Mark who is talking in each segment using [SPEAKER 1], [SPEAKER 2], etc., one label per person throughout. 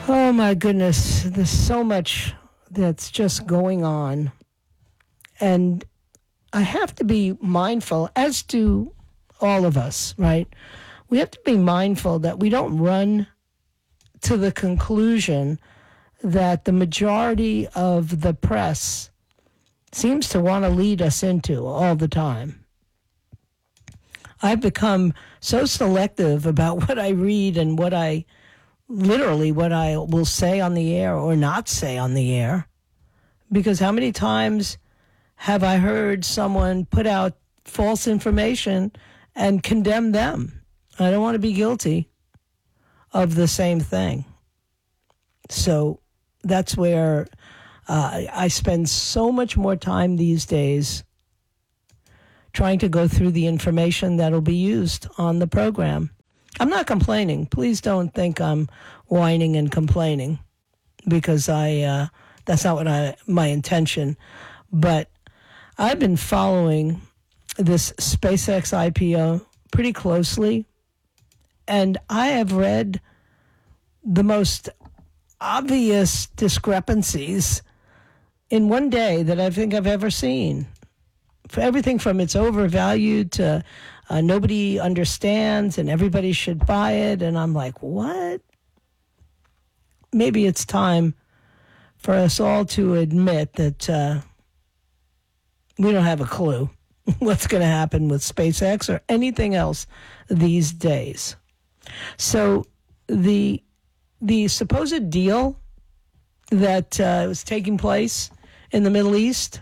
[SPEAKER 1] Oh my goodness, there's so much that's just going on. And I have to be mindful, as do all of us, right? We have to be mindful that we don't run to the conclusion that the majority of the press seems to want to lead us into all the time. I've become so selective about what I read and what I will say on the air or not say on the air. Because how many times have I heard someone put out false information and condemn them? I don't want to be guilty of the same thing. So that's where I spend so much more time these days trying to go through the information that'll be used on the program. I'm not complaining. Please don't think I'm whining and complaining, because that's not what my intention. But I've been following this SpaceX IPO pretty closely, and I have read the most obvious discrepancies in one day that I think I've ever seen. For everything from it's overvalued to nobody understands and everybody should buy it. And I'm like, what? Maybe it's time for us all to admit that we don't have a clue what's going to happen with SpaceX or anything else these days. So the supposed deal that was taking place in the Middle East,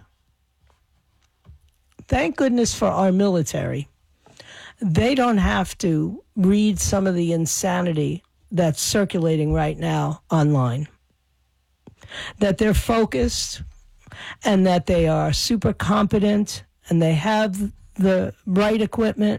[SPEAKER 1] thank goodness for our military. They don't have to read some of the insanity that's circulating right now online. That they're focused and that they are super competent and they have the right equipment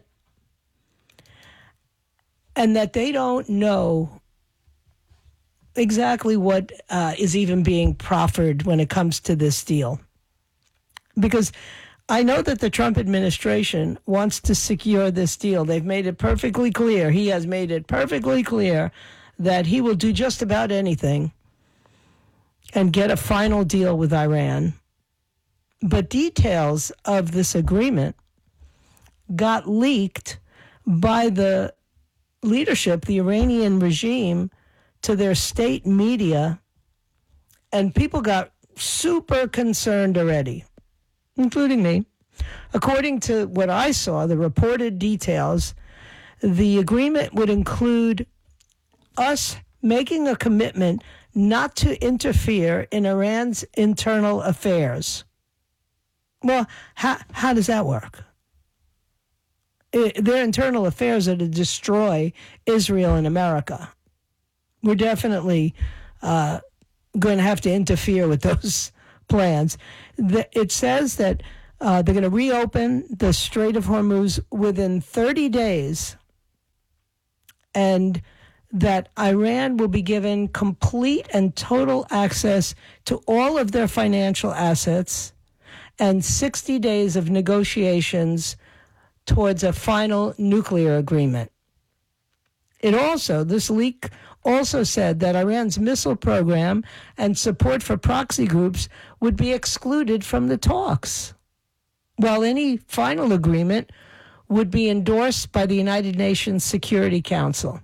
[SPEAKER 1] and that they don't know exactly what is even being proffered when it comes to this deal. Because I know that the Trump administration wants to secure this deal. They've made it perfectly clear. He has made it perfectly clear that he will do just about anything and get a final deal with Iran. But details of this agreement got leaked by the leadership, the Iranian regime, to their state media, and people got super concerned already, including me. According to what I saw, the reported details, the agreement would include us making a commitment not to interfere in Iran's internal affairs. Well, how does that work? Their internal affairs are to destroy Israel and America. We're definitely going to have to interfere with those plans. It says that they're going to reopen the Strait of Hormuz within 30 days, and that Iran will be given complete and total access to all of their financial assets and 60 days of negotiations towards a final nuclear agreement. This leak also said that Iran's missile program and support for proxy groups would be excluded from the talks, while any final agreement would be endorsed by the United Nations Security Council.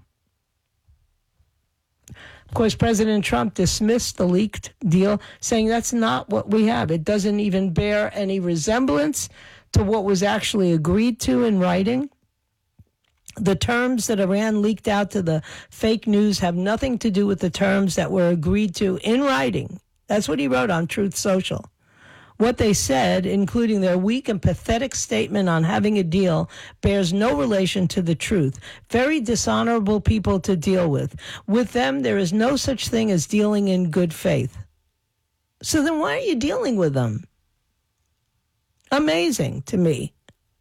[SPEAKER 1] Of course, President Trump dismissed the leaked deal, saying that's not what we have. It doesn't even bear any resemblance to what was actually agreed to in writing. The terms that Iran leaked out to the fake news have nothing to do with the terms that were agreed to in writing. That's what he wrote on Truth Social. What they said, including their weak and pathetic statement on having a deal, bears no relation to the truth. Very dishonorable people to deal with. With them, there is no such thing as dealing in good faith. So then why are you dealing with them? Amazing to me.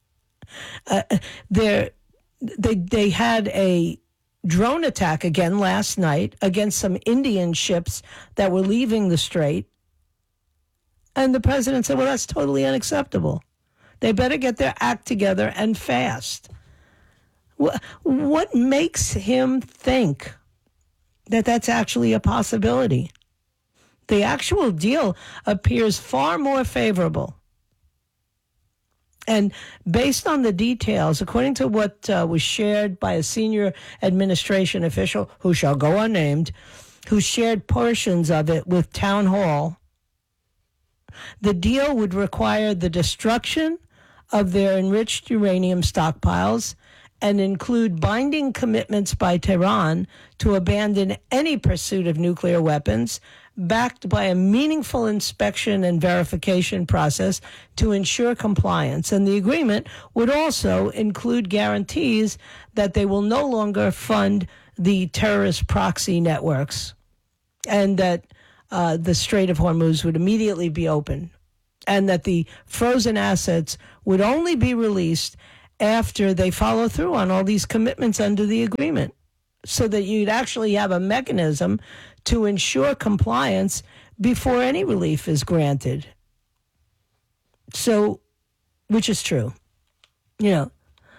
[SPEAKER 1] They had a drone attack again last night against some Indian ships that were leaving the strait. And the president said, well, that's totally unacceptable. They better get their act together and fast. What makes him think that that's actually a possibility. The actual deal appears far more favorable. And based on the details, according to what was shared by a senior administration official, who shall go unnamed, who shared portions of it with Town Hall, the deal would require the destruction of their enriched uranium stockpiles and include binding commitments by Tehran to abandon any pursuit of nuclear weapons, backed by a meaningful inspection and verification process to ensure compliance. And the agreement would also include guarantees that they will no longer fund the terrorist proxy networks, and that the Strait of Hormuz would immediately be open, and that the frozen assets would only be released after they follow through on all these commitments under the agreement, so that you'd actually have a mechanism to ensure compliance before any relief is granted. So, which is true. You know,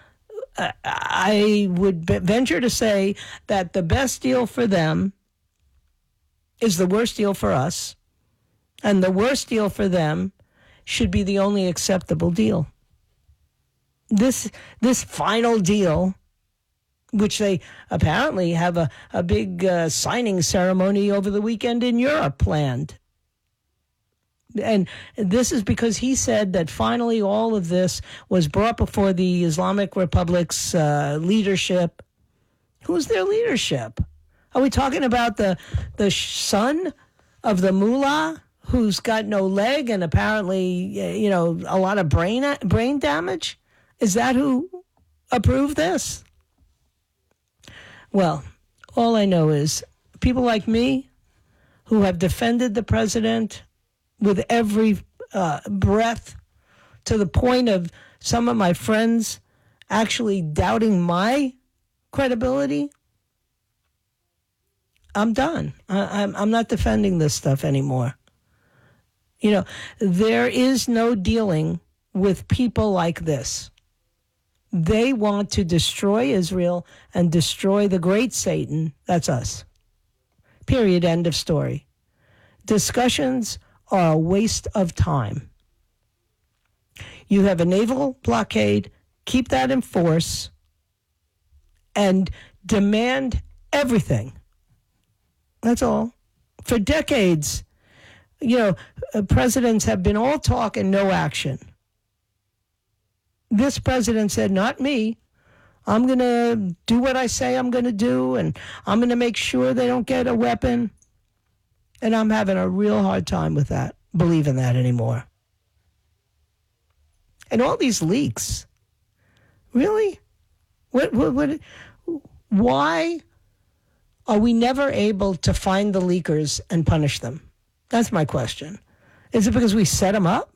[SPEAKER 1] I would venture to say that the best deal for them is the worst deal for us, and the worst deal for them should be the only acceptable deal. This final deal, which they apparently have a big signing ceremony over the weekend in Europe planned. And this is because he said that finally all of this was brought before the Islamic Republic's leadership. Who's their leadership? Are we talking about the son of the mullah who's got no leg and apparently, a lot of brain damage? Is that who approved this? Well, all I know is people like me who have defended the president with every breath, to the point of some of my friends actually doubting my credibility, I'm done. I'm not defending this stuff anymore. There is no dealing with people like this. They want to destroy Israel and destroy the great Satan. That's us. Period. End of story. Discussions are a waste of time. You have a naval blockade. Keep that in force and demand everything. That's all. For decades, presidents have been all talk and no action. This president said, not me. I'm going to do what I say I'm going to do, and I'm going to make sure they don't get a weapon. And I'm having a real hard time with that, believing that anymore. And all these leaks. Really? Why are we never able to find the leakers and punish them? That's my question. Is it because we set them up?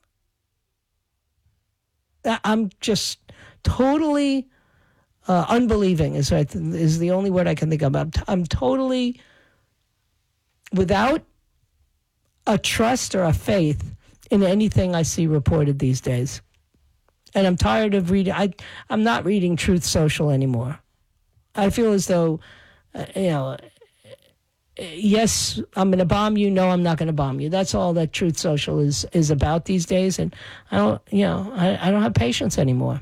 [SPEAKER 1] I'm just totally unbelieving is the only word I can think of. I'm totally without a trust or a faith in anything I see reported these days. And I'm tired of reading. I'm not reading Truth Social anymore. I feel as though, yes, I'm going to bomb you. No, I'm not going to bomb you. That's all that Truth Social is about these days. And I don't have patience anymore.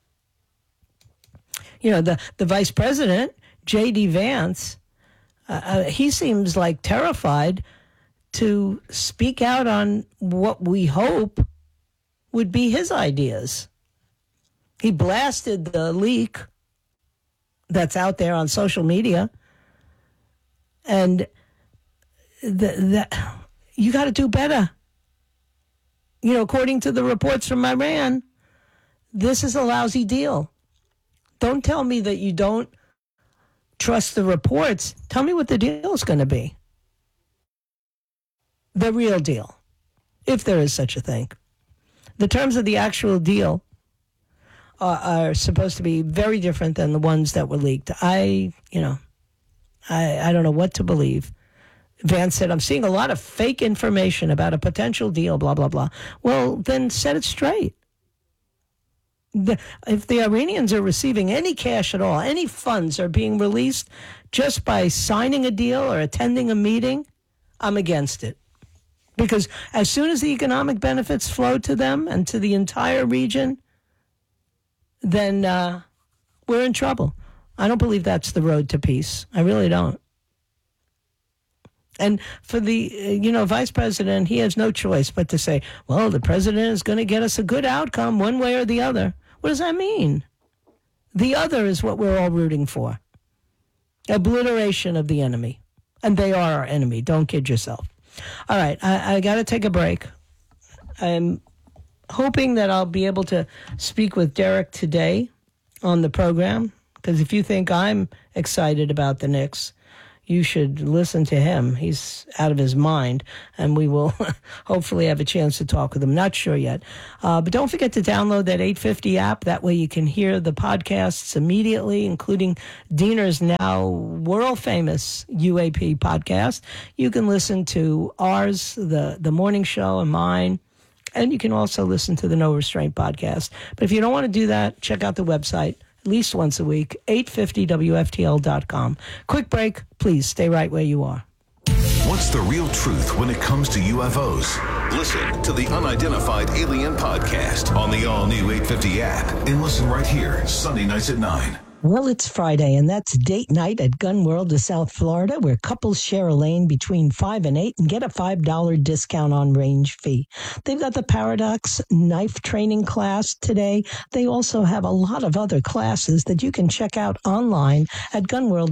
[SPEAKER 1] The vice president, J.D. Vance, he seems like terrified to speak out on what we hope would be his ideas. He blasted the leak that's out there on social media. And you got to do better. According to the reports from Iran, this is a lousy deal. Don't tell me that you don't trust the reports. Tell me what the deal is going to be. The real deal, if there is such a thing. The terms of the actual deal are supposed to be very different than the ones that were leaked. I don't know what to believe. Vance said, I'm seeing a lot of fake information about a potential deal, blah, blah, blah. Well, then set it straight. If the Iranians are receiving any cash at all, any funds are being released just by signing a deal or attending a meeting, I'm against it. Because as soon as the economic benefits flow to them and to the entire region, then we're in trouble. I don't believe that's the road to peace. I really don't. And for the, vice president, he has no choice but to say, well, the president is going to get us a good outcome one way or the other. What does that mean? The other is what we're all rooting for. Obliteration of the enemy. And they are our enemy. Don't kid yourself. All right, I got to take a break. I'm hoping that I'll be able to speak with Derek today on the program, because if you think I'm excited about the Knicks, you should listen to him. He's out of his mind, and we will hopefully have a chance to talk with him. Not sure yet. But don't forget to download that 850 app. That way you can hear the podcasts immediately, including Diener's now world-famous UAP podcast. You can listen to ours, the morning show, and mine. And you can also listen to the No Restraint podcast. But if you don't want to do that, check out the website. At least once a week, 850WFTL.com. Quick break. Please stay right where you are.
[SPEAKER 2] What's the real truth when it comes to UFOs? Listen to the Unidentified Alien Podcast on the all-new 850 app. And listen right here, Sunday nights at 9.
[SPEAKER 1] Well, it's Friday, and that's date night at Gun World of South Florida, where couples share a lane between 5 and 8 and get a $5 discount on range fee. They've got the Paradox knife training class today. They also have a lot of other classes that you can check out online at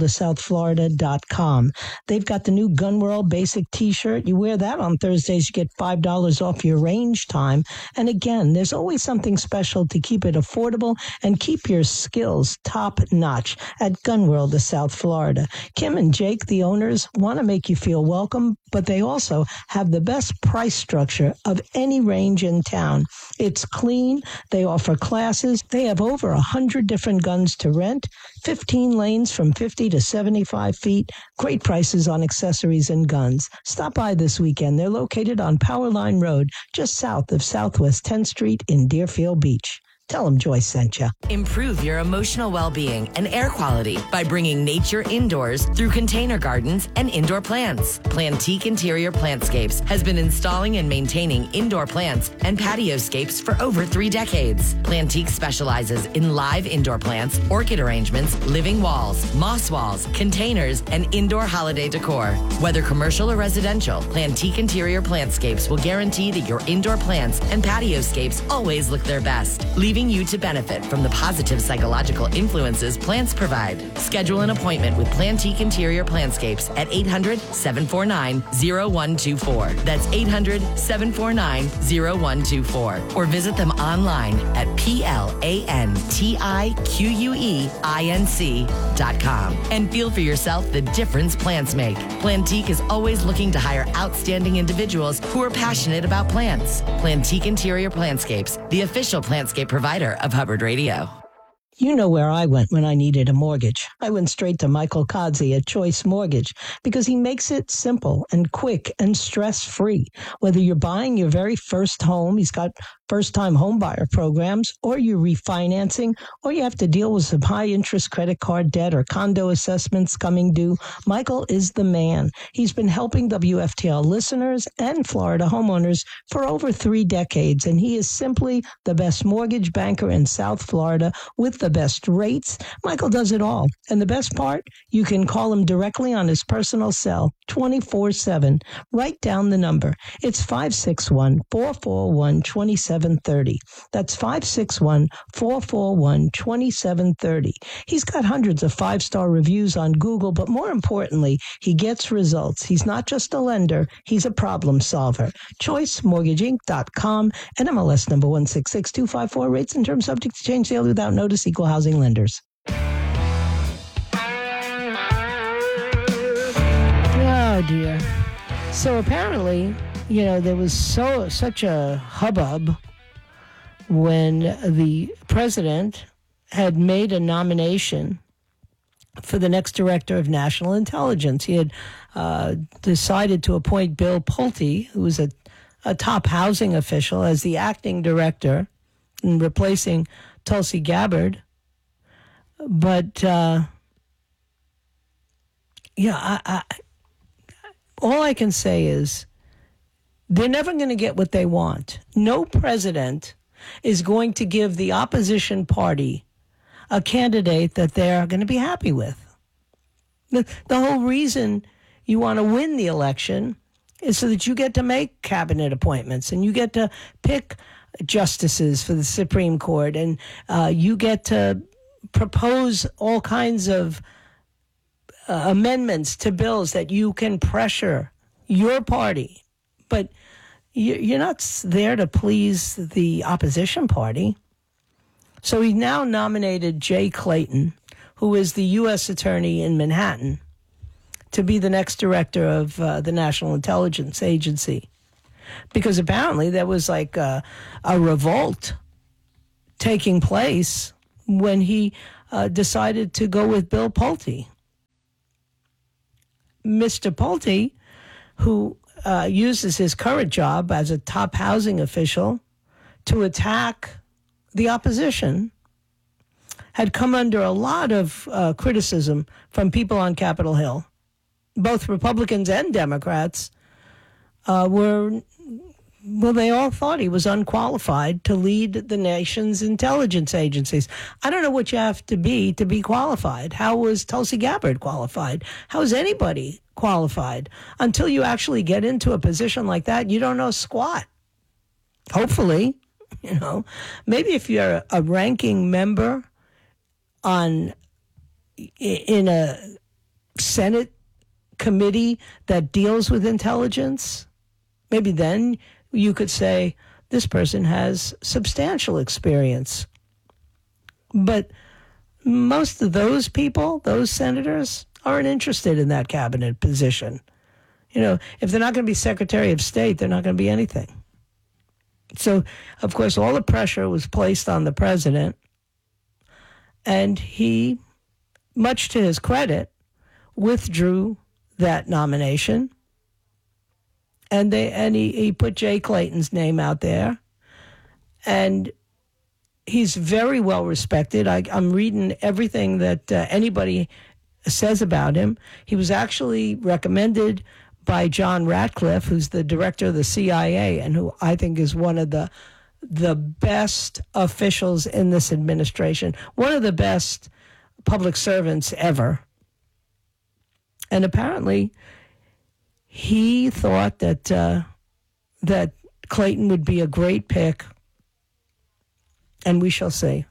[SPEAKER 1] gunworldofsouthflorida.com. They've got the new Gun World Basic T-shirt. You wear that on Thursdays, you get $5 off your range time. And again, there's always something special to keep it affordable and keep your skills top notch at Gun World of South Florida. Kim and Jake, the owners, want to make you feel welcome, but they also have the best price structure of any range in town. It's clean. They offer classes. They have over 100 different guns to rent, 15 lanes from 50 to 75 feet, great prices on accessories and guns. Stop by this weekend. They're located on Powerline Road, just south of Southwest 10th Street in Deerfield Beach. Tell them Joyce sent you.
[SPEAKER 3] Improve your emotional well-being and air quality by bringing nature indoors through container gardens and indoor plants. Plantique Interior Plantscapes has been installing and maintaining indoor plants and patioscapes for over 3 decades. Plantique specializes in live indoor plants, orchid arrangements, living walls, moss walls, containers, and indoor holiday decor. Whether commercial or residential, Plantique Interior Plantscapes will guarantee that your indoor plants and patioscapes always look their best, leaving you to benefit from the positive psychological influences plants provide. Schedule an appointment with Plantique Interior Plantscapes at 800-749-0124. That's 800-749-0124. Or visit them online at plantiqueinc.com and feel for yourself the difference plants make. Plantique is always looking to hire outstanding individuals who are passionate about plants. Plantique Interior Plantscapes, the official plantscape provider of Hubbard Radio.
[SPEAKER 1] You know where I went when I needed a mortgage. I went straight to Michael Kodzi at Choice Mortgage because he makes it simple and quick and stress-free. Whether you're buying your very first home, he's got first-time home buyer programs, or you're refinancing, or you have to deal with some high-interest credit card debt or condo assessments coming due, Michael is the man. He's been helping WFTL listeners and Florida homeowners for over 3 decades, and he is simply the best mortgage banker in South Florida with the best rates. Michael does it all. And the best part, you can call him directly on his personal cell 24/7. Write down the number. It's 561-441-2730. That's 561-441-2730. He's got hundreds of 5-star reviews on Google, but more importantly, he gets results. He's not just a lender, he's a problem solver. ChoiceMortgageInc.com and MLS number 166254. Rates and terms subject to change daily without notice. Equal housing lenders. Oh, dear. So apparently, there was such a hubbub when the president had made a nomination for the next director of national intelligence. He had decided to appoint Bill Pulte, who was a top housing official, as the acting director, and replacing Tulsi Gabbard. But, all I can say is they're never going to get what they want. No president is going to give the opposition party a candidate that they're going to be happy with. The whole reason you want to win the election is so that you get to make cabinet appointments and you get to pick justices for the Supreme Court and you get to propose all kinds of amendments to bills that you can pressure your party. But you're not there to please the opposition party. So he now nominated Jay Clayton, who is the U.S. Attorney in Manhattan, to be the next director of the National Intelligence Agency. Because apparently there was like a revolt taking place when he decided to go with Bill Pulte. Mr. Pulte, who uses his current job as a top housing official to attack the opposition, had come under a lot of criticism from people on Capitol Hill. Both Republicans and Democrats they all thought he was unqualified to lead the nation's intelligence agencies. I don't know what you have to be qualified. How was Tulsi Gabbard qualified? How is anybody qualified? Until you actually get into a position like that, you don't know squat. Hopefully, maybe if you're a ranking member in a Senate committee that deals with intelligence, maybe then you could say this person has substantial experience. But most of those people, those senators, aren't interested in that cabinet position. If they're not going to be Secretary of State, they're not going to be anything. So, of course, all the pressure was placed on the president, and he, much to his credit, withdrew that nomination. And he put Jay Clayton's name out there. And he's very well respected. I'm reading everything that anybody says about him. He was actually recommended by John Ratcliffe, who's the director of the CIA and who I think is one of the best officials in this administration, one of the best public servants ever. And apparently he thought that Clayton would be a great pick, and we shall see.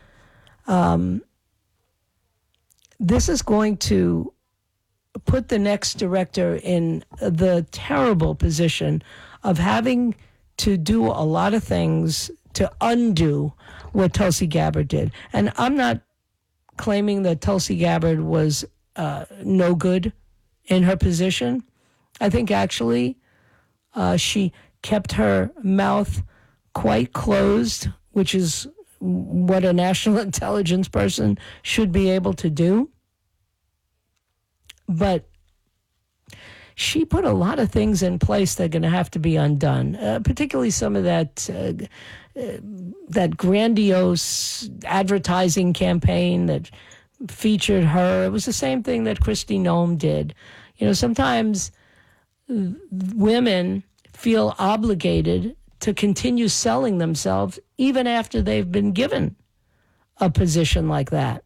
[SPEAKER 1] This is going to put the next director in the terrible position of having to do a lot of things to undo what Tulsi Gabbard did. And I'm not claiming that Tulsi Gabbard was no good in her position. I think actually she kept her mouth quite closed, which is what a national intelligence person should be able to do. But she put a lot of things in place that are going to have to be undone, particularly some of that grandiose advertising campaign that featured her. It was the same thing that Kristi Noem did. Sometimes women feel obligated to continue selling themselves even after they've been given a position like that.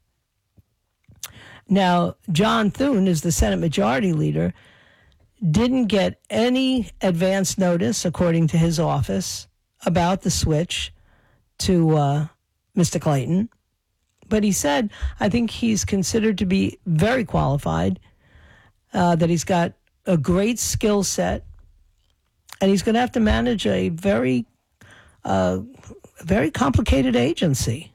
[SPEAKER 1] Now, John Thune, as the Senate Majority Leader, didn't get any advance notice, according to his office, about the switch to Mr. Clayton. But he said, I think he's considered to be very qualified, that he's got a great skill set, and he's going to have to manage a very complicated agency.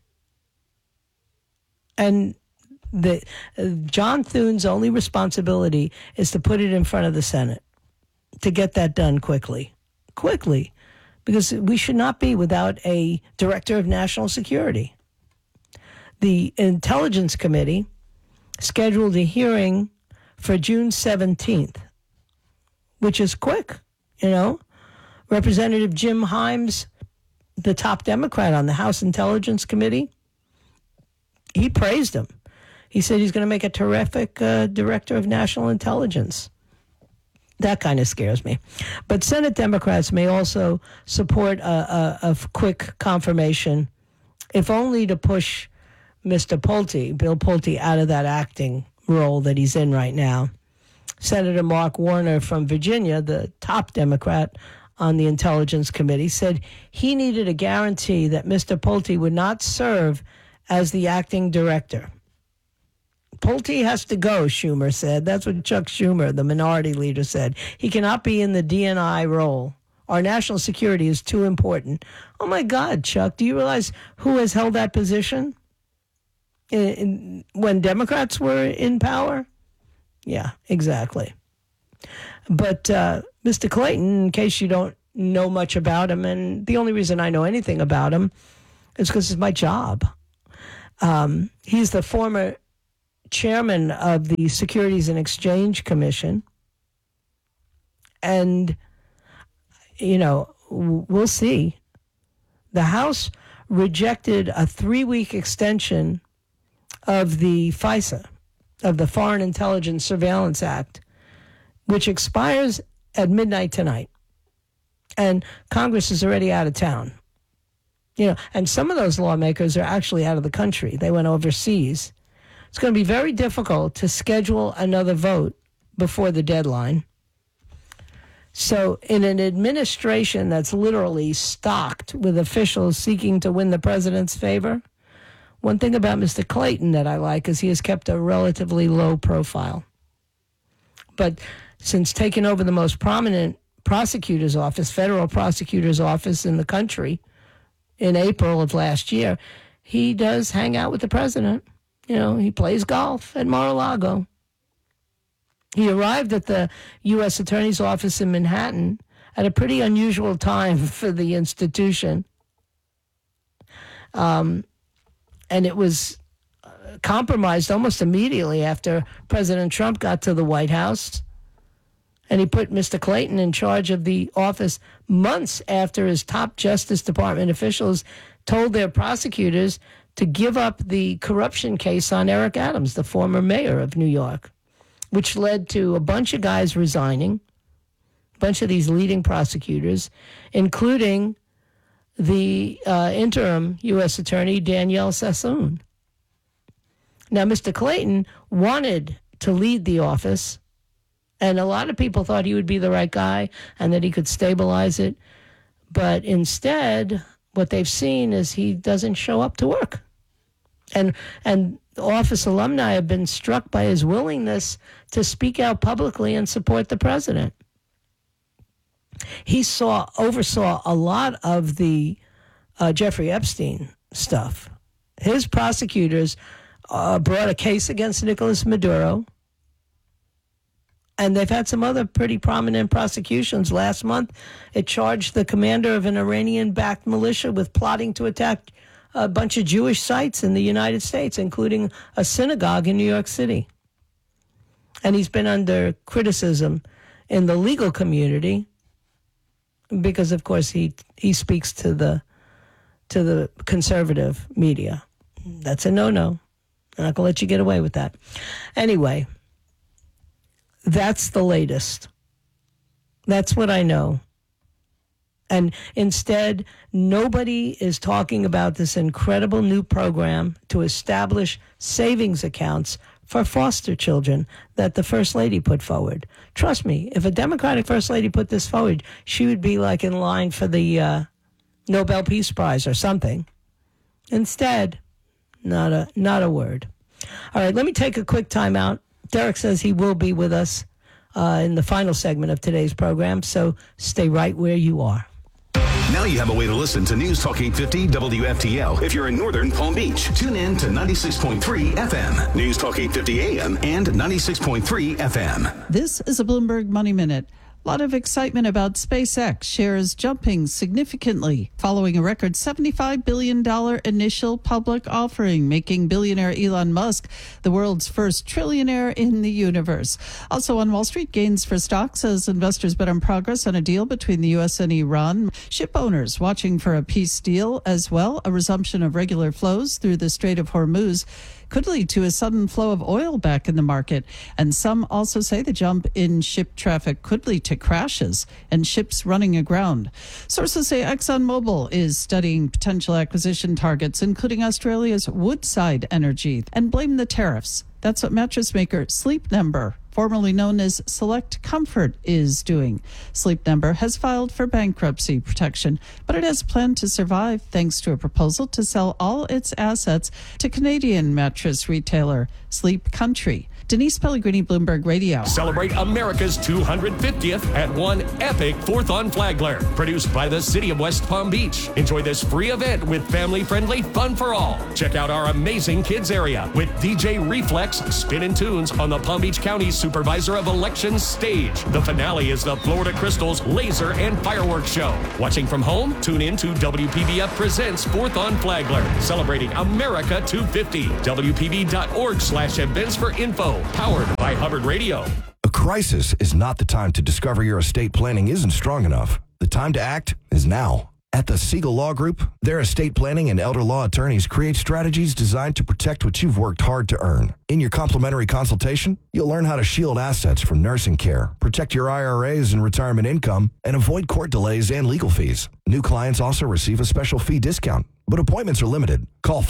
[SPEAKER 1] And John Thune's only responsibility is to put it in front of the Senate, to get that done quickly, because we should not be without a director of national security. The Intelligence Committee scheduled a hearing for June 17th, which is quick, Representative Jim Himes the top Democrat on the House Intelligence Committee, he praised him. He said he's going to make a terrific director of national intelligence. That kind of scares me. But Senate Democrats may also support a quick confirmation, if only to push Mr. Pulte, Bill Pulte, out of that acting role that he's in right now. Senator Mark Warner from Virginia, the top Democrat on the Intelligence Committee, said he needed a guarantee that Mr. Pulte would not serve as the acting director. Pulte has to go, Schumer said. That's what Chuck Schumer, the minority leader, said. He cannot be in the DNI role. Our national security is too important. Oh, my God, Chuck, do you realize who has held that position when Democrats were in power? Yeah, exactly. But Mr. Clayton, in case you don't know much about him, and the only reason I know anything about him is because it's my job. He's the former chairman of the Securities and Exchange Commission. And, you know, we'll see. The House rejected a 3-week extension of the FISA, of the Foreign Intelligence Surveillance Act, which expires at midnight tonight. And Congress is already out of town. You know, and some of those lawmakers are actually out of the country. They went overseas. It's going to be very difficult to schedule another vote before the deadline. So in an administration that's literally stocked with officials seeking to win the president's favor, one thing about Mr. Clayton that I like is he has kept a relatively low profile. But since taking over the most prominent prosecutor's office, federal prosecutor's office in the country in April of last year, he does hang out with the president. You know, he plays golf at Mar-a-Lago. He arrived at the U.S. Attorney's Office in Manhattan at a pretty unusual time for the institution. And it was compromised almost immediately after President Trump got to the White House. And he put Mr. Clayton in charge of the office months after his top Justice Department officials told their prosecutors to give up the corruption case on Eric Adams, the former mayor of New York, which led to a bunch of guys resigning, a bunch of these leading prosecutors, including the interim U.S. Attorney Danielle Sassoon. Now, Mr. Clayton wanted to lead the office, and a lot of people thought he would be the right guy and that he could stabilize it. But instead, what they've seen is he doesn't show up to work. And office alumni have been struck by his willingness to speak out publicly and support the president. He oversaw a lot of the Jeffrey Epstein stuff. His prosecutors brought a case against Nicolas Maduro, and they've had some other pretty prominent prosecutions. Last month, it charged the commander of an Iranian-backed militia with plotting to attack a bunch of Jewish sites in the United States, including a synagogue in New York City. And he's been under criticism in the legal community because, of course, he speaks to the conservative media. That's a no-no. I'm not going to let you get away with that. Anyway, that's the latest. That's what I know. And instead, nobody is talking about this incredible new program to establish savings accounts for foster children that the First Lady put forward. Trust me, if a Democratic First Lady put this forward, she would be like in line for the Nobel Peace Prize or something. Instead, not a word. All right, let me take a quick time out. Derek says he will be with us in the final segment of today's program, so stay right where you are.
[SPEAKER 2] Now you have a way to listen to News Talk 850 WFTL if you're in northern Palm Beach. Tune in to 96.3 FM, News Talk 850 AM, and 96.3 FM.
[SPEAKER 4] This is a Bloomberg Money Minute. A lot of excitement about SpaceX, shares jumping significantly following a record $75 billion initial public offering, making billionaire Elon Musk the world's first trillionaire in the universe. Also on Wall Street, gains for stocks as investors bet on progress on a deal between the U.S. and Iran. Ship owners watching for a peace deal as well. A resumption of regular flows through the Strait of Hormuz could lead to a sudden flow of oil back in the market. And some also say the jump in ship traffic could lead to crashes and ships running aground. Sources say ExxonMobil is studying potential acquisition targets, including Australia's Woodside Energy, and blame the tariffs. That's what mattress maker Sleep Number, formerly known as Select Comfort, is doing. Sleep Number has filed for bankruptcy protection, but it has planned to survive thanks to a proposal to sell all its assets to Canadian mattress retailer Sleep Country. Denise Pellegrini, Bloomberg Radio.
[SPEAKER 5] Celebrate America's 250th at one epic 4th on Flagler, produced by the City of West Palm Beach. Enjoy this free event with family-friendly fun for all. Check out our amazing kids area with DJ Reflex spinning tunes on the Palm Beach County Supervisor of Elections stage. The finale is the Florida Crystals Laser and Fireworks Show. Watching from home, tune in to WPBF Presents 4th on Flagler, celebrating America 250. WPB.org/events for info. Powered by Hubbard Radio.
[SPEAKER 6] A crisis is not the time to discover your estate planning isn't strong enough. The time to act is now. At the Siegel Law Group, their estate planning and elder law attorneys create strategies designed to protect what you've worked hard to earn. In your complimentary consultation, you'll learn how to shield assets from nursing care, protect your IRAs and retirement income, and avoid court delays and legal fees. New clients also receive a special fee discount, but appointments are limited. Call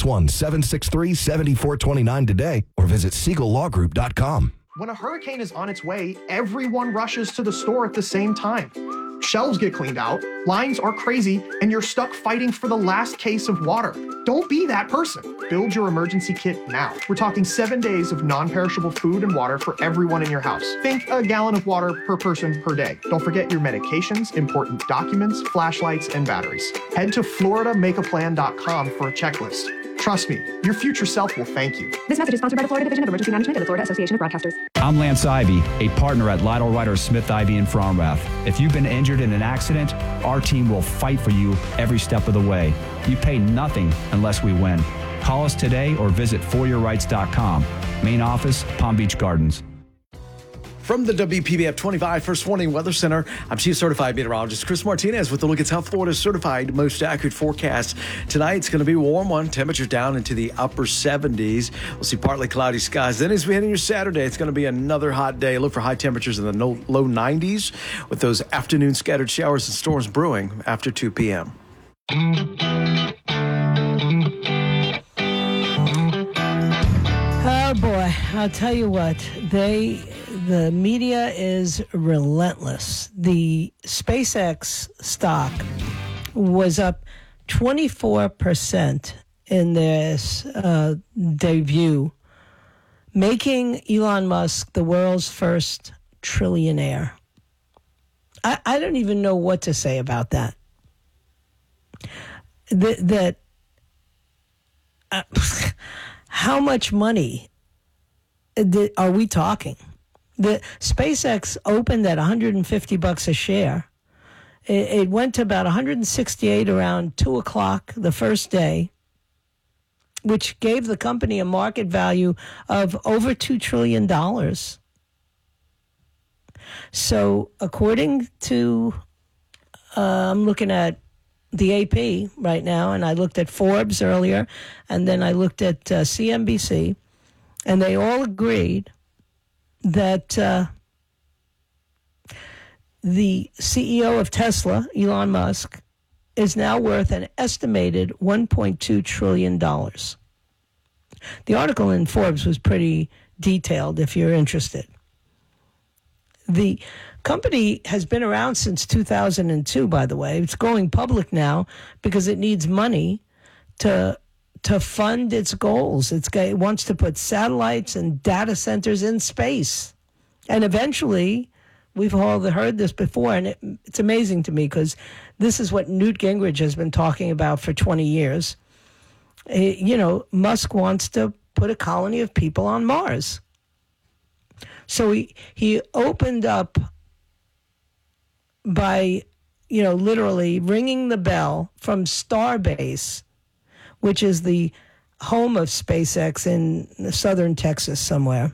[SPEAKER 6] 561-763-7429 today or visit SiegelLawGroup.com.
[SPEAKER 7] When a hurricane is on its way, everyone rushes to the store at the same time. Shelves get cleaned out, lines are crazy, and you're stuck fighting for the last case of water. Don't be that person. Build your emergency kit now. We're talking 7 days of non-perishable food and water for everyone in your house. Think a gallon of water per person per day. Don't forget your medications, important documents, flashlights, and batteries. Head to FloridaMakeAPlan.com for a checklist. Trust me, your future self will thank you.
[SPEAKER 8] This message is sponsored by the Florida Division of Emergency Management and the Florida Association of Broadcasters.
[SPEAKER 9] I'm Lance Ivy, a partner at Lytle Ryder Smith Ivy in Fromrath. If you've been injured in an accident, our team will fight for you every step of the way. You pay nothing unless we win. Call us today or visit foryourrights.com. Main office, Palm Beach Gardens.
[SPEAKER 10] From the WPBF 25 First Warning Weather Center, I'm Chief Certified Meteorologist Chris Martinez with a look at South Florida's certified most accurate forecast. Tonight, it's going to be a warm one. Temperatures down into the upper 70s. We'll see partly cloudy skies. Then as we head into Saturday, it's going to be another hot day. Look for high temperatures in the low 90s with those afternoon scattered showers and storms brewing after 2 p.m.
[SPEAKER 1] Oh, boy. I'll tell you what. The media is relentless. The SpaceX stock was up 24% in this debut, making Elon Musk the world's first trillionaire. I don't even know what to say about that. How much money are we talking? The SpaceX opened at $150 a share. It went to about 168 around 2 o'clock the first day, which gave the company a market value of over $2 trillion. So according to, I'm looking at the AP right now, and I looked at Forbes earlier, and then I looked at CNBC, and they all agreed that the CEO of Tesla, Elon Musk, is now worth an estimated $1.2 trillion. The article in Forbes was pretty detailed if you're interested. The company has been around since 2002, by the way. It's going public now because it needs money to fund its goals. It wants to put satellites and data centers in space. And eventually, we've all heard this before, and it's amazing to me because this is what Newt Gingrich has been talking about for 20 years. Musk wants to put a colony of people on Mars. So he opened up by, literally ringing the bell from Starbase, which is the home of SpaceX in southern Texas somewhere.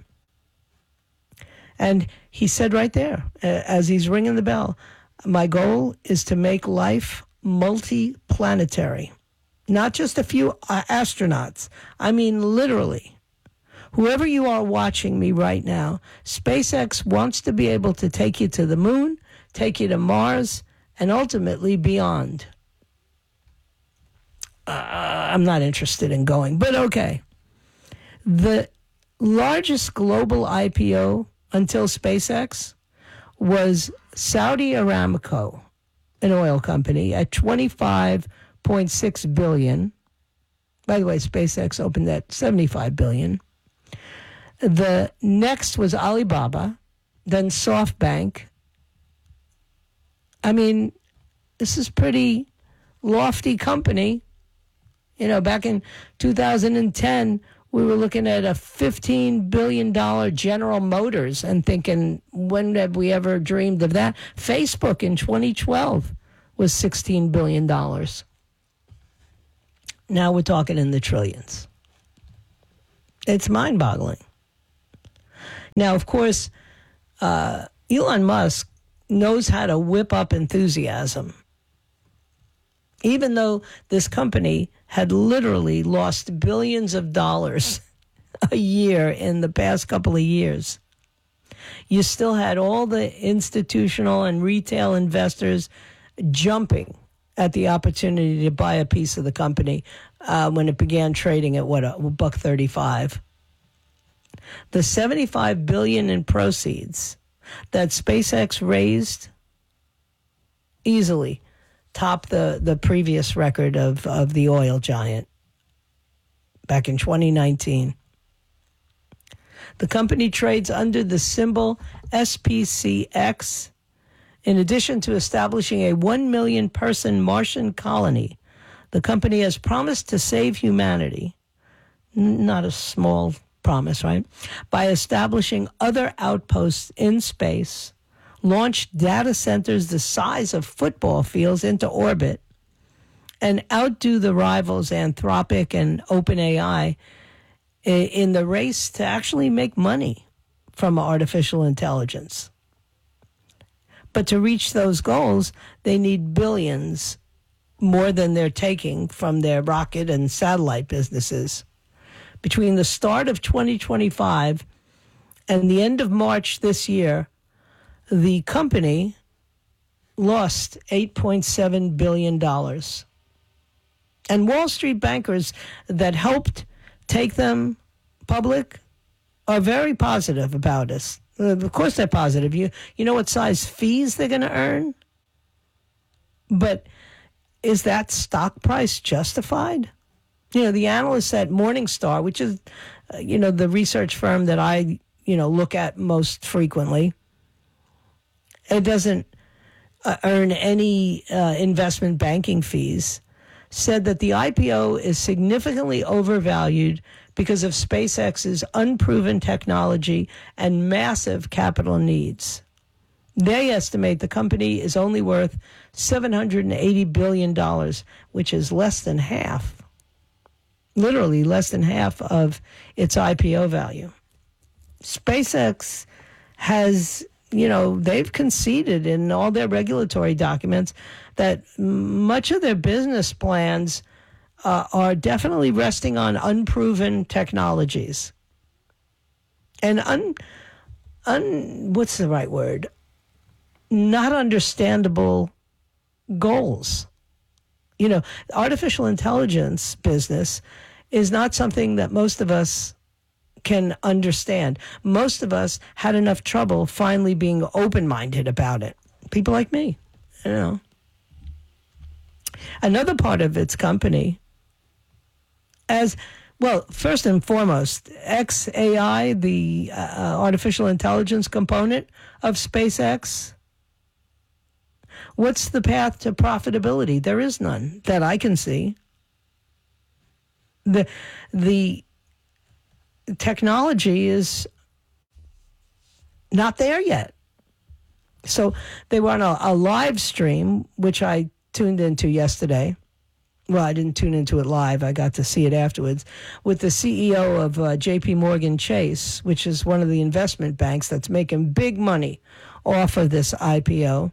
[SPEAKER 1] And he said right there, as he's ringing the bell, my goal is to make life multi-planetary. Not just a few astronauts. I mean, literally. Whoever you are watching me right now, SpaceX wants to be able to take you to the moon, take you to Mars, and ultimately beyond. I'm not interested in going, but okay. The largest global IPO until SpaceX was Saudi Aramco, an oil company, at $25.6 billion. By the way, SpaceX opened at $75 billion. The next was Alibaba, then SoftBank. I mean, this is pretty lofty company. Back in 2010, we were looking at a $15 billion General Motors and thinking, when have we ever dreamed of that? Facebook in 2012 was $16 billion. Now we're talking in the trillions. It's mind-boggling. Now, of course, Elon Musk knows how to whip up enthusiasm. Even though this company had literally lost billions of dollars a year in the past couple of years, you still had all the institutional and retail investors jumping at the opportunity to buy a piece of the company when it began trading at $1.35. The $75 billion in proceeds that SpaceX raised easily topped the previous record of the oil giant back in 2019. The company trades under the symbol SPCX. In addition to establishing a 1 million person Martian colony, the company has promised to save humanity. Not a small promise, right? By establishing other outposts in space, launch data centers the size of football fields into orbit, and outdo the rivals Anthropic and OpenAI in the race to actually make money from artificial intelligence. But to reach those goals, they need billions more than they're taking from their rocket and satellite businesses. Between the start of 2025 and the end of March this year, the company lost $8.7 billion. And Wall Street bankers that helped take them public are very positive about us. Of course they're positive. You know what size fees they're going to earn? But is that stock price justified? The analysts at Morningstar, which is, the research firm that I, look at most frequently, it doesn't earn any investment banking fees, said that the IPO is significantly overvalued because of SpaceX's unproven technology and massive capital needs. They estimate the company is only worth $780 billion, which is less than half, literally less than half of its IPO value. SpaceX has, they've conceded in all their regulatory documents that much of their business plans are definitely resting on unproven technologies. And what's the right word? Not understandable goals. Artificial intelligence business is not something that most of us can understand. Most of us had enough trouble finally being open-minded about it. People like me, Another part of its company, first and foremost, xAI, the artificial intelligence component of SpaceX. What's the path to profitability? There is none that I can see. The technology is not there yet. So they were on a live stream, which I tuned into yesterday. Well, I didn't tune into it live. I got to see it afterwards with the CEO of JP Morgan Chase, which is one of the investment banks that's making big money off of this IPO.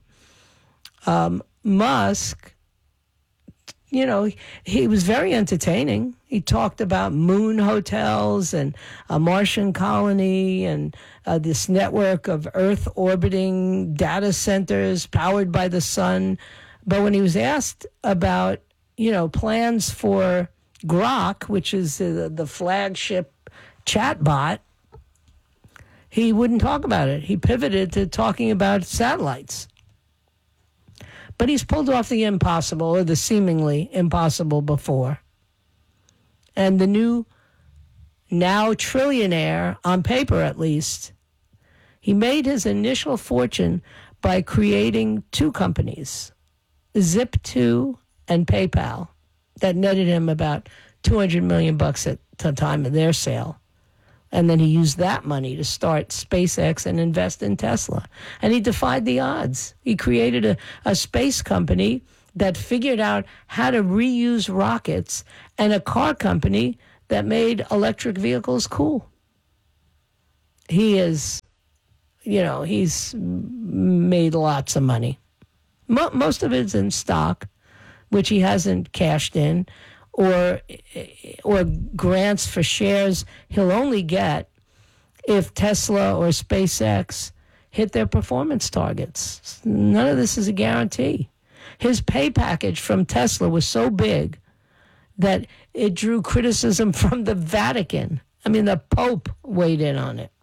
[SPEAKER 1] Musk, you know, he was very entertaining. He talked about moon hotels and a Martian colony and this network of Earth orbiting data centers powered by the sun. But when he was asked about, you know, plans for Grok, which is the flagship chatbot, he wouldn't talk about it. He pivoted to talking about satellites. But he's pulled off the impossible, or the seemingly impossible, before. And the new, now trillionaire, on paper at least, he made his initial fortune by creating two companies, Zip2 and PayPal, that netted him about $200 million at the time of their sale. And then he used that money to start SpaceX and invest in Tesla. And he defied the odds. He created a space company that figured out how to reuse rockets and a car company that made electric vehicles cool. He is, you know, he's made lots of money. Most of it's in stock, which he hasn't cashed in, or grants for shares he'll only get if Tesla or SpaceX hit their performance targets. None of this is a guarantee. His pay package from Tesla was so big that it drew criticism from the Vatican. I mean, the Pope weighed in on it.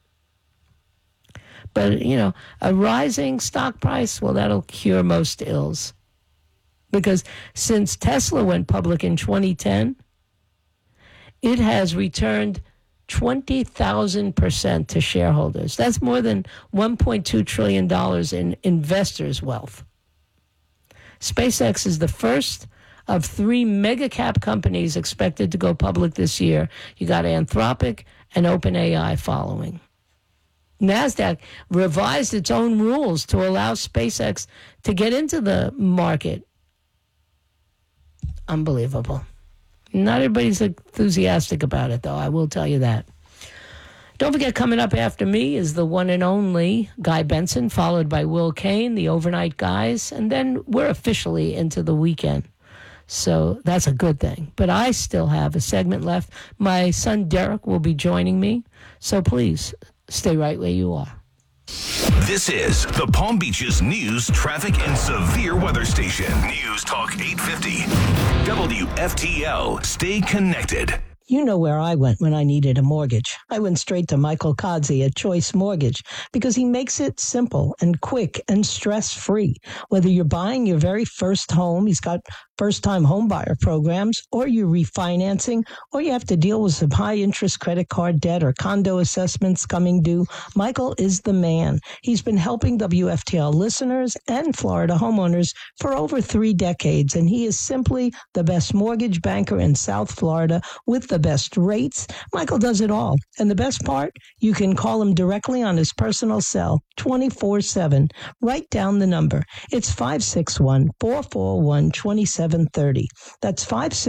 [SPEAKER 1] But, you know, a rising stock price, well, that'll cure most ills. Because since Tesla went public in 2010, it has returned 20,000% to shareholders. That's more than $1.2 trillion in investors' wealth. SpaceX is the first of 3 mega-cap companies expected to go public this year. You got Anthropic and OpenAI following. NASDAQ revised its own rules to allow SpaceX to get into the market. Unbelievable. Not everybody's enthusiastic about it, though. I will tell you that. Don't forget, coming up after me is the one and only Guy Benson, followed by Will Kane, the Overnight Guys, and then we're officially into the weekend. So that's a good thing. But I still have a segment left. My son Derek will be joining me. So please stay right where you are.
[SPEAKER 2] This is the Palm Beach's news, traffic, and severe weather station. News Talk 850. WFTL. Stay connected.
[SPEAKER 1] You know where I went when I needed a mortgage. I went straight to Michael Kodzi at Choice Mortgage because he makes it simple and quick and stress-free. Whether you're buying your very first home, he's got first-time home buyer programs, or you're refinancing, or you have to deal with some high-interest credit card debt or condo assessments coming due, Michael is the man. He's been helping WFTL listeners and Florida homeowners for over 3 decades, and he is simply the best mortgage banker in South Florida with the best rates. Michael does it all. And the best part, you can call him directly on his personal cell 24/7. Write down the number. It's 561-441-2730. That's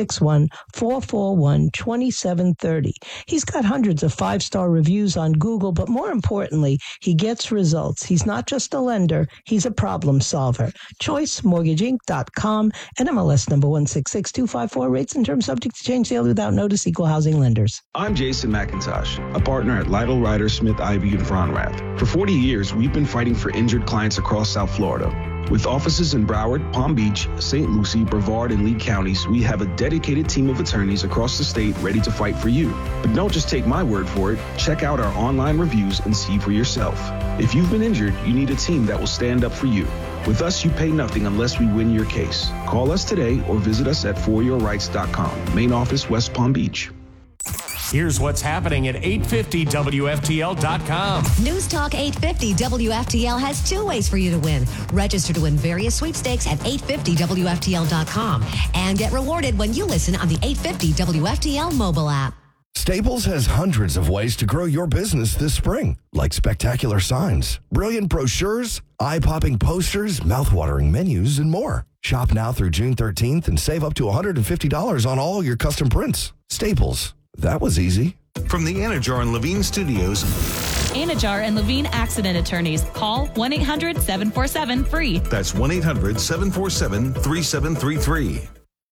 [SPEAKER 1] 561-441-2730. He's got hundreds of 5-star reviews on Google, but more importantly, he gets results. He's not just a lender, he's a problem solver. ChoiceMortgageInc.com and MLS number 166254. Rates and terms subject to change daily without notice. Equal housing lenders.
[SPEAKER 11] I'm Jason McIntosh, a partner at Lytle Ryder Smith Ivy in Fronrath. For 40 years, we've been fighting for injured clients across South Florida. With offices in Broward, Palm Beach, St. Lucie, Brevard, and Lee counties, we have a dedicated team of attorneys across the state ready to fight for you. But don't just take my word for it. Check out our online reviews and see for yourself. If you've been injured, you need a team that will stand up for you. With us, you pay nothing unless we win your case. Call us today or visit us at foryourrights.com. Main office, West Palm Beach.
[SPEAKER 5] Here's what's happening at 850WFTL.com.
[SPEAKER 12] News Talk 850 WFTL has 2 ways for you to win. Register to win various sweepstakes at 850WFTL.com and get rewarded when you listen on the 850 WFTL mobile app.
[SPEAKER 6] Staples has hundreds of ways to grow your business this spring, like spectacular signs, brilliant brochures, eye-popping posters, mouth-watering menus, and more. Shop now through June 13th and save up to $150 on all your custom prints. Staples. That was easy.
[SPEAKER 2] From the Anajar and Levine Studios.
[SPEAKER 13] Anajar and Levine Accident Attorneys. Call 1-800-747-FREE.
[SPEAKER 2] That's 1-800-747-3733.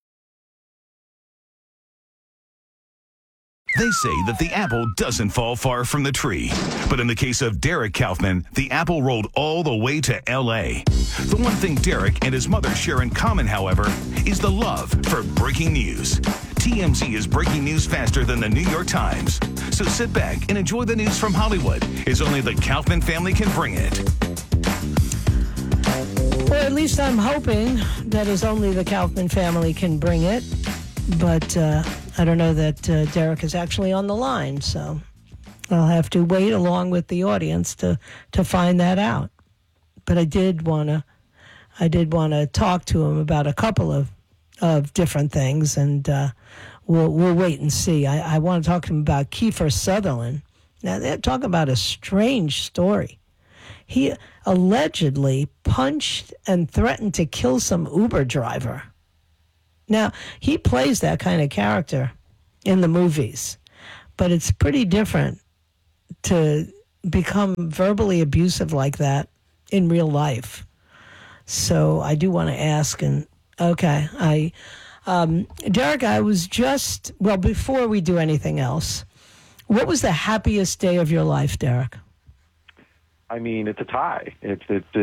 [SPEAKER 2] They say that the apple doesn't fall far from the tree. But in the case of Derek Kaufman, the apple rolled all the way to L.A. The one thing Derek and his mother share in common, however, is the love for breaking news. TMZ is breaking news faster than the New York Times. So sit back and enjoy the news from Hollywood, as only the Kaufman family can bring it.
[SPEAKER 1] Well, at least I'm hoping that as only the Kaufman family can bring it. But I don't know that Derek is actually on the line, so I'll have to wait along with the audience to find that out. But I did want to talk to him about a couple of different things, and we'll wait and see. I want to talk to him about Kiefer Sutherland. Now, they're talking about a strange story. He allegedly punched and threatened to kill some Uber driver. Now, he plays that kind of character in the movies, but it's pretty different to become verbally abusive like that in real life. So I do want to ask, and okay, Derek, I was just, well, before we do anything else, what was the happiest day of your life, Derek?
[SPEAKER 14] I mean, it's a tie. It's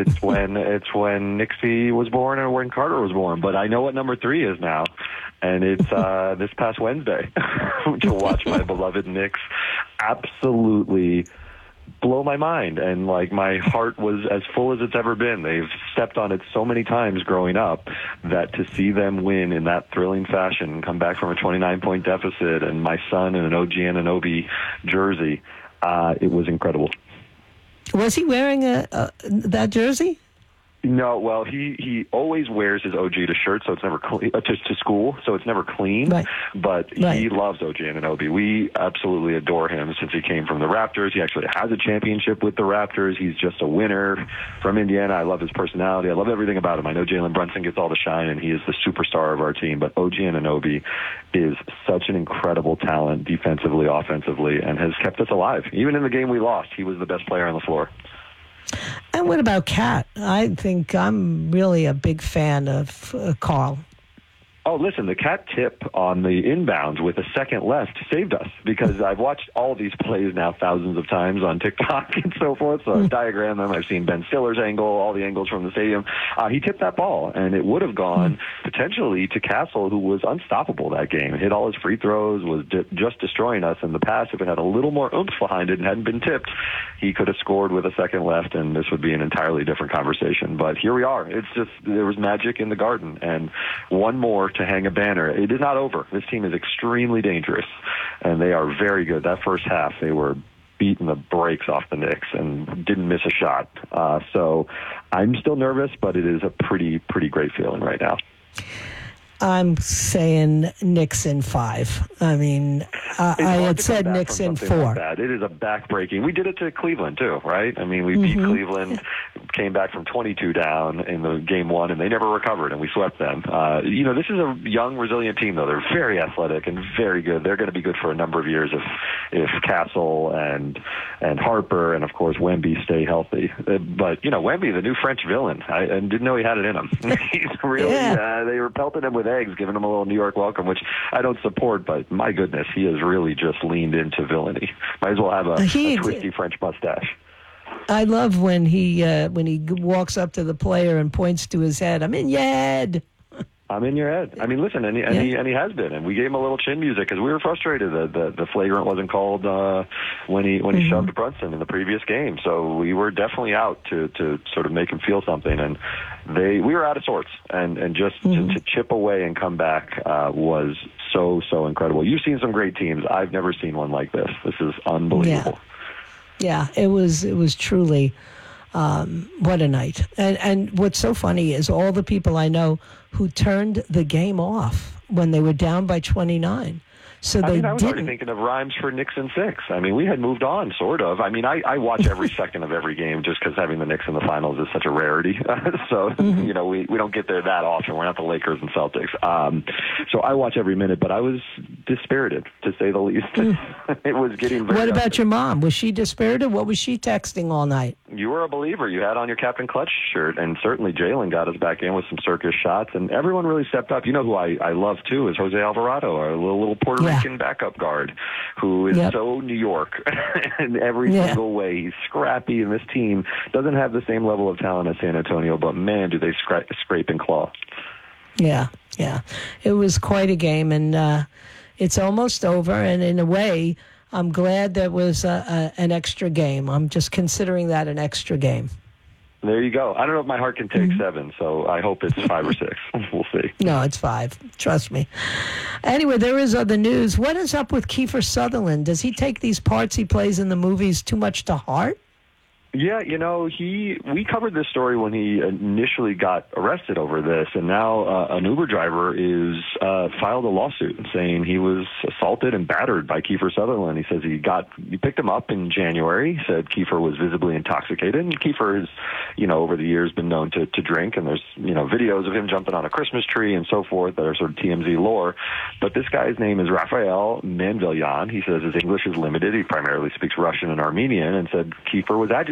[SPEAKER 14] when Nixie was born and when Carter was born. But I know what number 3 is now, and it's this past Wednesday to watch my beloved Knicks absolutely blow my mind. And like my heart was as full as it's ever been. They've stepped on it so many times growing up that to see them win in that thrilling fashion and come back from a 29-point deficit, and my son in an OG Anunoby jersey, it was incredible.
[SPEAKER 1] Was he wearing that jersey?
[SPEAKER 14] No, well, he always wears his OG to shirt, so it's never clean, to school, so it's never clean.
[SPEAKER 1] Right.
[SPEAKER 14] But he loves OG Anunoby. We absolutely adore him since he came from the Raptors. He actually has a championship with the Raptors. He's just a winner from Indiana. I love his personality. I love everything about him. I know Jalen Brunson gets all the shine, and he is the superstar of our team. But OG Anunoby is such an incredible talent defensively, offensively, and has kept us alive. Even in the game we lost, he was the best player on the floor.
[SPEAKER 1] And what about Cat? I think I'm really a big fan of Carl.
[SPEAKER 14] Oh, listen, the Cat tip on the inbounds with a second left saved us, because I've watched all these plays now thousands of times on TikTok and so forth. So I've diagrammed them. I've seen Ben Stiller's angle, all the angles from the stadium. He tipped that ball, and it would have gone potentially to Castle, who was unstoppable that game. Hit all his free throws, was just destroying us. In the past, if it had a little more oomph behind it and hadn't been tipped, he could have scored with a second left, and this would be an entirely different conversation. But here we are. It's just, there was magic in the Garden, and one more to hang a banner. It is not over. This team is extremely dangerous, and they are very good. That first half, they were beating the brakes off the Knicks and didn't miss a shot. So I'm still nervous, but it is a pretty great feeling right now.
[SPEAKER 1] I'm saying Knicks in 5. I mean, I had said Knicks in 4.
[SPEAKER 14] Like it is a back-breaking. We did it to Cleveland, too, right? I mean, we beat Cleveland, came back from 22 down in the game 1, and they never recovered, and we swept them. This is a young, resilient team, though. They're very athletic and very good. They're going to be good for a number of years if Castle and Harper and, of course, Wemby stay healthy. But, Wemby, the new French villain, I didn't know he had it in him. He's really, they were pelting him with eggs, giving him a little New York welcome, which I don't support, but my goodness, he has really just leaned into villainy. Might as well have a twisty French mustache.
[SPEAKER 1] I love when he walks up to the player and points to his head. I'm in your head.
[SPEAKER 14] I'm in your head. I mean, listen, and he has been, and we gave him a little chin music because we were frustrated that the flagrant wasn't called when he shoved Brunson in the previous game. So we were definitely out to sort of make him feel something, and we were out of sorts, and just to chip away and come back was so incredible. You've seen some great teams. I've never seen one like this. This is unbelievable.
[SPEAKER 1] Yeah, it was truly. What a night. And what's so funny is all the people I know who turned the game off when they were down by 29 So
[SPEAKER 14] I
[SPEAKER 1] they
[SPEAKER 14] mean, I was already
[SPEAKER 1] didn't.
[SPEAKER 14] thinking of rhymes for Knicks and Six. I mean, we had moved on, sort of. I mean, I watch every second of every game just because having the Knicks in the finals is such a rarity. So, you know, we don't get there that often. We're not the Lakers and Celtics. So I watch every minute, but I was dispirited, to say the least. It was getting very...
[SPEAKER 1] What about your mom? Was she dispirited? What was she texting all night?
[SPEAKER 14] You were a believer. You had on your Captain Clutch shirt, and certainly Jalen got us back in with some circus shots, and everyone really stepped up. You know who I love, too, is Jose Alvarado, our little Puerto Rican backup guard, who is so New York in every single way. He's scrappy, and this team doesn't have the same level of talent as San Antonio, but, man, do they scrape and claw.
[SPEAKER 1] Yeah. It was quite a game, and it's almost over, and in a way, I'm glad there was an extra game. I'm just considering that an extra game.
[SPEAKER 14] There you go. I don't know if my heart can take 7, so I hope it's 5 or 6. We'll see.
[SPEAKER 1] No, it's 5. Trust me. Anyway, there is other news. What is up with Kiefer Sutherland? Does he take these parts he plays in the movies too much to heart?
[SPEAKER 14] Yeah, you know, we covered this story when he initially got arrested over this, and now an Uber driver is filed a lawsuit saying he was assaulted and battered by Kiefer Sutherland. He says he picked him up in January. He said Kiefer was visibly intoxicated, and Kiefer has, you know, over the years been known to drink, and there's, you know, videos of him jumping on a Christmas tree and so forth that are sort of TMZ lore. But this guy's name is Raphael Manvelyan. He says his English is limited. He primarily speaks Russian and Armenian, and said Kiefer was agitated.